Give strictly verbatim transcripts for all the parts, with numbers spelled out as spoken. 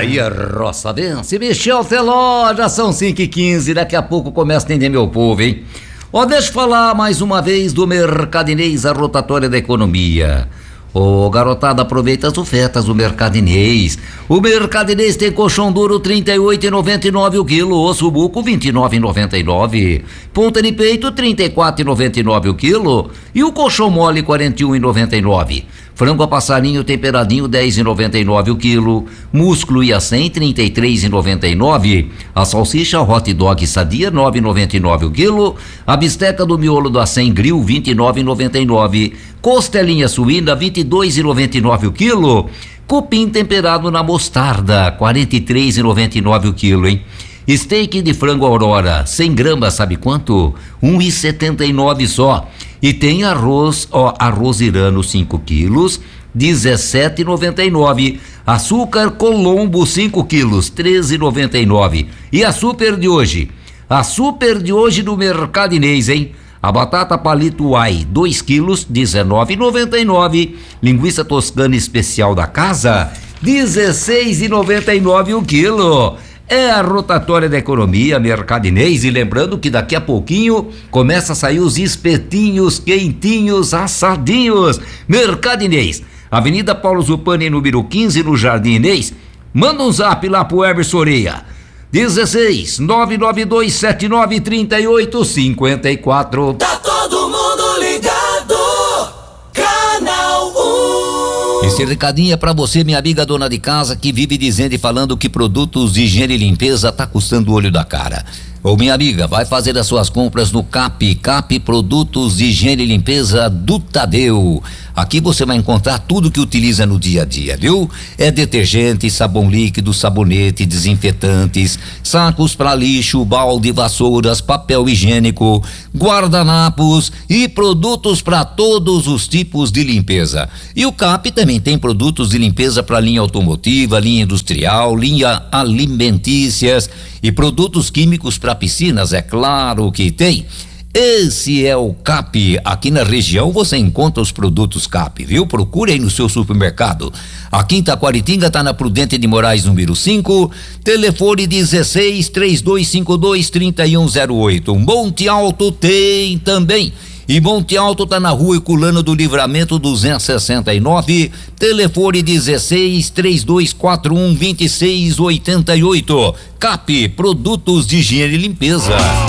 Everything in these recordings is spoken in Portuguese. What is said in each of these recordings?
aí a roça vence, Michel Teló, já são cinco e quinze, daqui a pouco começa a atender meu povo, hein? Ó, deixa eu falar mais uma vez do Mercadinês, a rotatória da economia. Ô, garotada, aproveita as ofertas do Mercadinês. O Mercadinês tem colchão duro trinta e oito reais e noventa e nove o quilo, osso buco vinte e nove reais e noventa e nove, ponta de peito trinta e quatro reais e noventa e nove o quilo e o colchão mole quarenta e um reais e noventa e nove. Frango a passarinho temperadinho dez reais e noventa e nove o quilo, músculo e a cem trinta e três reais e noventa e nove, a salsicha hot dog sadia nove reais e noventa e nove o quilo, a bisteca do miolo do a cem grill vinte e nove reais e noventa e nove, costelinha suína vinte e dois reais e noventa e nove o quilo, cupim temperado na mostarda quarenta e três reais e noventa e nove o quilo, hein? Steak de frango Aurora, cem gramas, sabe quanto? um real e setenta e nove só. E tem arroz, ó, arroz irano cinco quilos, dezessete reais e noventa e nove. Açúcar Colombo cinco quilos, treze reais e noventa e nove. E a super de hoje? A super de hoje do Mercadinês, hein? A batata palito Uai, dois quilos, dezenove reais e noventa e nove. Linguiça toscana especial da casa, dezesseis reais e noventa e nove o quilo. É a rotatória da economia, Mercadinês, e lembrando que daqui a pouquinho começa a sair os espetinhos quentinhos, assadinhos. Mercadinês, Avenida Paulo Zupani, número quinze, no Jardim Inês. Manda um zap lá pro Herber Soreia, dezesseis, nove nove dois sete nove três oito cinco quatro. Tá todo mundo ligado, Canal um. Esse recadinho é pra você, minha amiga dona de casa, que vive dizendo e falando que produtos de higiene e limpeza tá custando o olho da cara. Ô, minha amiga, vai fazer as suas compras no CAP, CAP Produtos de Higiene e Limpeza do Tadeu. Aqui você vai encontrar tudo que utiliza no dia a dia, viu? É detergente, sabão líquido, sabonete, desinfetantes, sacos para lixo, balde, vassouras, papel higiênico, guardanapos e produtos para todos os tipos de limpeza. E o CAP também tem produtos de limpeza para linha automotiva, linha industrial, linha alimentícias e produtos químicos para piscinas, é claro que tem. Esse é o CAP. Aqui na região você encontra os produtos CAP, viu? Procure aí no seu supermercado. Aqui em Taquaritinga tá na Prudente de Moraes, número cinco, telefone dezesseis, trinta e dois cinquenta e dois, trinta e um zero oito. Monte Alto tem também. E Monte Alto tá na rua Herculano do Livramento duzentos e sessenta e nove, telefone dezesseis, trinta e dois quarenta e um, vinte e seis oitenta e oito. CAP, produtos de higiene e limpeza.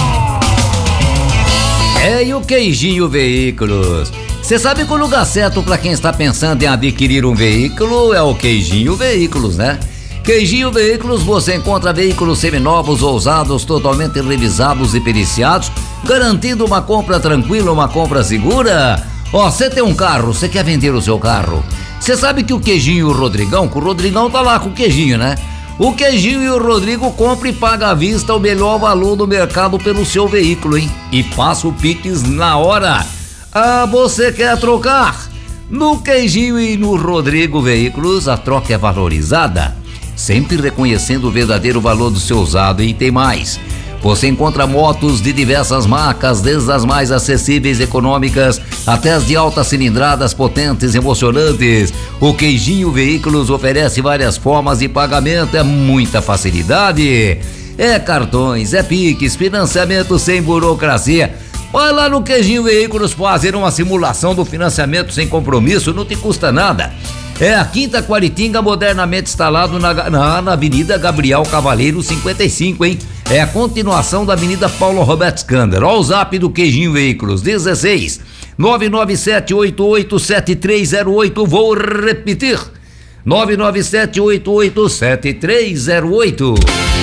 É, e o Queijinho Veículos? Você sabe que o lugar certo para quem está pensando em adquirir um veículo é o Queijinho Veículos, né? Queijinho Veículos, você encontra veículos seminovos ou usados, totalmente revisados e periciados, garantindo uma compra tranquila, uma compra segura. Ó, você tem um carro, você quer vender o seu carro? Você sabe que o Queijinho e o Rodrigão, que o Rodrigão tá lá com o Queijinho, né? O Queijinho e o Rodrigo compra e paga à vista o melhor valor do mercado pelo seu veículo, hein? E passa o Pix na hora. Ah, você quer trocar? No Queijinho e no Rodrigo Veículos, a troca é valorizada, sempre reconhecendo o verdadeiro valor do seu usado. E tem mais. Você encontra motos de diversas marcas, desde as mais acessíveis e econômicas até as de altas cilindradas, potentes e emocionantes. O Queijinho Veículos oferece várias formas de pagamento, é muita facilidade. É cartões, é Pix, financiamento sem burocracia. Vai lá no Queijinho Veículos fazer uma simulação do financiamento sem compromisso, não te custa nada. É a Quinta Quaritinga, modernamente instalado na, na, na Avenida Gabriel Cavaleiro cinquenta e cinco, hein? É a continuação da Avenida Paulo Roberto Scander. Ó o zap do Queijinho Veículos, dezesseis, nove nove sete oito oito sete três zero oito, vou repetir, nove nove sete oito oito sete três zero oito.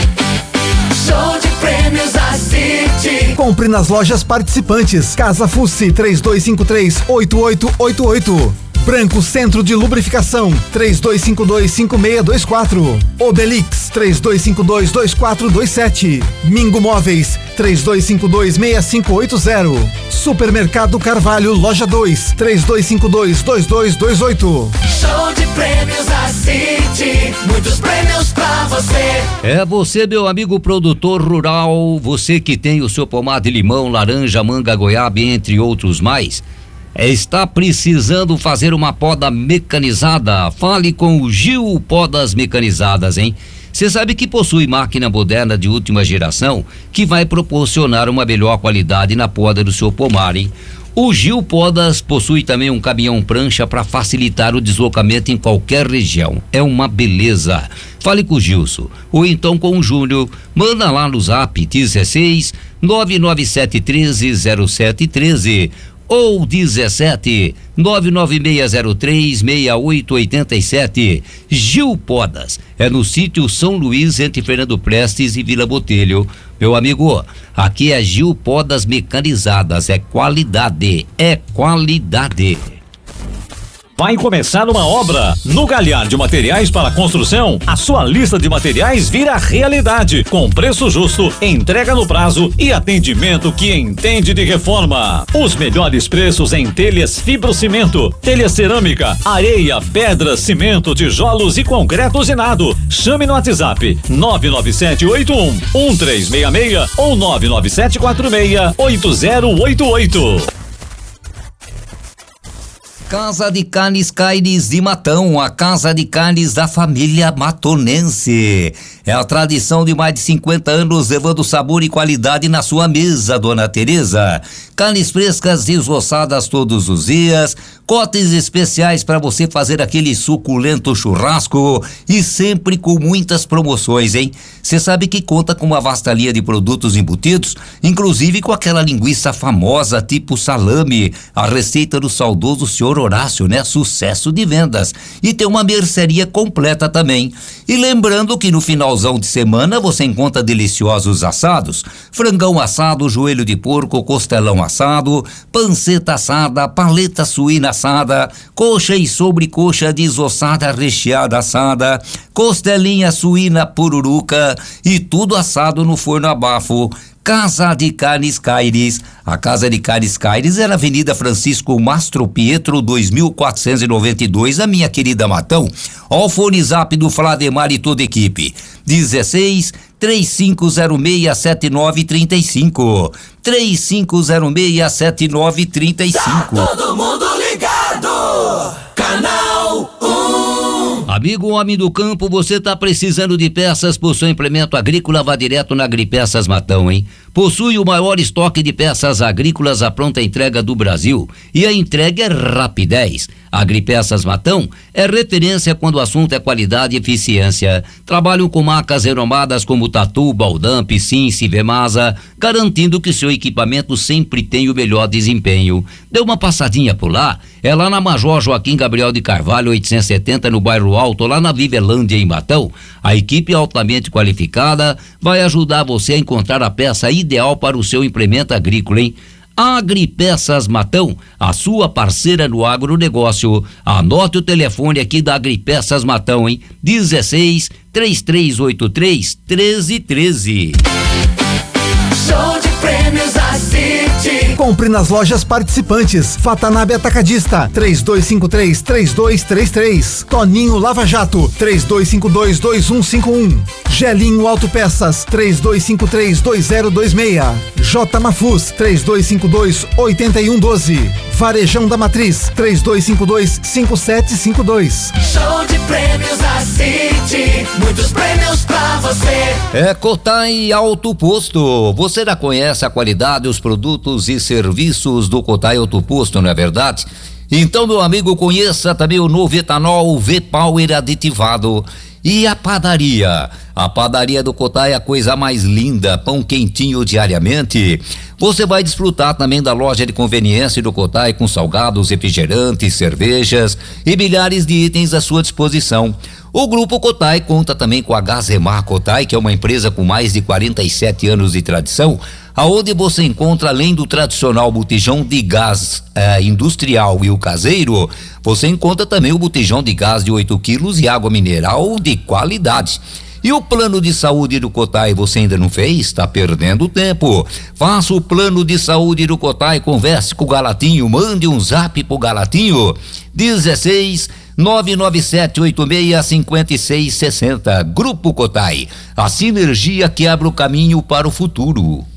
Show de prêmios a City. Compre nas lojas participantes. Casa Fussi, três dois cinco três, oito oito oito oito. Branco Centro de Lubrificação, três dois cinco dois, cinco seis dois quatro. Obelix, três dois cinco dois, dois quatro dois sete. Mingo Móveis, três dois cinco dois, seis cinco oito zero. Supermercado Carvalho, loja dois, três dois cinco dois, dois dois dois oito. Show de prêmios a City, muitos prêmios pra você. É você, meu amigo produtor rural, você que tem o seu pomar de limão, laranja, manga, goiaba, entre outros mais. Está precisando fazer uma poda mecanizada? Fale com o Gil Podas Mecanizadas, hein? Você sabe que possui máquina moderna de última geração que vai proporcionar uma melhor qualidade na poda do seu pomar, hein? O Gil Podas possui também um caminhão prancha para facilitar o deslocamento em qualquer região. É uma beleza. Fale com o Gilson ou então com o Júnior. Manda lá no zap dezesseis nove nove sete um três zero sete um três ou dezessete nove nove seis zero três seis oito oito sete. Gil Podas é no sítio São Luís, entre Fernando Prestes e Vila Botelho. Meu amigo, aqui é Gil Podas Mecanizadas, é qualidade, é qualidade. Vai começar uma obra? No Galhar de Materiais para Construção, a sua lista de materiais vira realidade, com preço justo, entrega no prazo e atendimento que entende de reforma. Os melhores preços em telhas fibrocimento, telha cerâmica, areia, pedra, cimento, tijolos e concreto usinado. Chame no WhatsApp nove nove sete oito um um três seis seis ou nove nove sete quatro seis oito zero oito oito. Casa de Carnes Caires de Matão, a casa de carnes da família matonense. É a tradição de mais de cinquenta anos levando sabor e qualidade na sua mesa, dona Tereza. Carnes frescas desossadas todos os dias, cortes especiais para você fazer aquele suculento churrasco e sempre com muitas promoções, hein? Você sabe que conta com uma vasta linha de produtos embutidos, inclusive com aquela linguiça famosa tipo salame, a receita do saudoso senhor Horácio, né? Sucesso de vendas. E tem uma mercearia completa também. E lembrando que no finalzão de semana você encontra deliciosos assados, frangão assado, joelho de porco, costelão assado, panceta assada, paleta suína assada, coxa e sobrecoxa desossada recheada assada, costelinha suína pururuca e tudo assado no forno a bafo. Casa de Carnes Caires. A Casa de Carnes Caires é na Avenida Francisco Mastro Pietro, dois mil quatrocentos e noventa e dois, a minha querida Matão. Ó o fone zap do Flademar e toda a equipe. dezesseis, três cinco zero seis, sete nove três cinco. três cinco zero seis, sete nove três cinco. Tá todo mundo ligado. Canal um. Amigo homem do campo, você tá precisando de peças pro seu implemento agrícola? Vá direto na Agripeças Matão, hein? Possui o maior estoque de peças agrícolas à pronta entrega do Brasil e a entrega é rapidez. A Agripeças Matão é referência quando o assunto é qualidade e eficiência. Trabalham com marcas renomadas como Tatu, Baldam, Piscince, Vemasa, garantindo que seu equipamento sempre tem o melhor desempenho. Dê uma passadinha por lá, é lá na Major Joaquim Gabriel de Carvalho, oitocentos e setenta, no bairro Alto, lá na Vivelândia, em Matão. A equipe altamente qualificada vai ajudar você a encontrar a peça ideal para o seu implemento agrícola, hein? Agripeças Matão, a sua parceira no agronegócio. Anote o telefone aqui da Agripeças Matão, hein? dezesseis, três três oito três, treze treze. Show de prêmios da City. Compre nas lojas participantes. Fatanabe Atacadista, três dois cinco três, três dois três três. Toninho Lava Jato, três dois cinco dois, dois um cinco um. Gelinho Autopeças, três dois cinco três, dois zero dois seis. J Mafus, três dois cinco dois, oito um um dois. Varejão da Matriz, três dois cinco dois, cinco sete cinco dois. Show de prêmios da City. Muitos prêmios pra você. É Cotai Auto Posto. Você já conhece a qualidade, os produtos e serviços do Cotai Auto Posto, não é verdade? Então, meu amigo, conheça também o novo etanol V-Power aditivado. E a padaria? A padaria do Cotai é a coisa mais linda, pão quentinho diariamente. Você vai desfrutar também da loja de conveniência do Cotai com salgados, refrigerantes, cervejas e milhares de itens à sua disposição. O Grupo Cotai conta também com a Gazemar Cotai, que é uma empresa com mais de quarenta e sete anos de tradição, aonde você encontra, além do tradicional botijão de gás eh, industrial e o caseiro, você encontra também o botijão de gás de oito quilos e água mineral de qualidade. E o plano de saúde do Cotai você ainda não fez? Está perdendo tempo. Faça o plano de saúde do Cotai, converse com o Galatinho, mande um zap pro Galatinho, dezesseis, nove nove sete oito seis, cinco seis seis zero. Grupo Cotai, a sinergia que abre o caminho para o futuro.